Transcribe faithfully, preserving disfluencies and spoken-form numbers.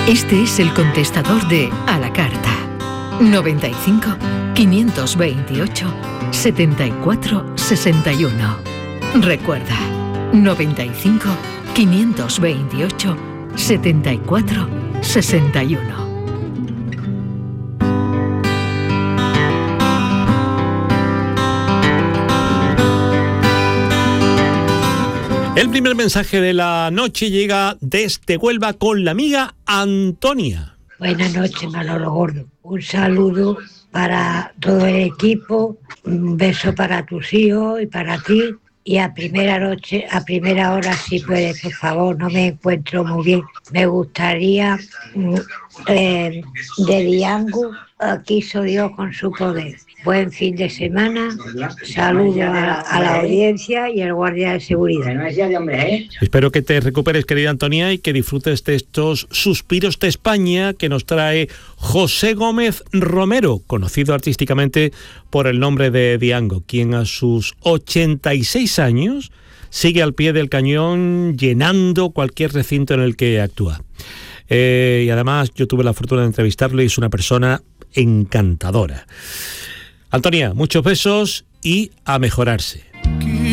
Este es el contestador de A la Carta. noventa y cinco, quinientos veintiocho, setenta y cuatro, sesenta y uno. Recuerda, noventa y cinco, quinientos veintiocho, setenta y cuatro, sesenta y uno. El primer mensaje de la noche llega desde Huelva con la amiga Antonia. Buenas noches, Manolo Gordo. Un saludo para todo el equipo, un beso para tus hijos y para ti. Y a primera noche, a primera hora, si puedes, por favor, no me encuentro muy bien. Me gustaría eh, de Diango, quiso Dios con su poder. Buen fin de semana, saludos a, a la audiencia y al guardia de seguridad. Espero que te recuperes, querida Antonia, y que disfrutes de estos suspiros de España que nos trae José Gómez Romero, conocido artísticamente por el nombre de Diango, quien a sus ochenta y seis años sigue al pie del cañón llenando cualquier recinto en el que actúa. Eh, y además yo tuve la fortuna de entrevistarlo y es una persona encantadora. Antonia, muchos besos y a mejorarse.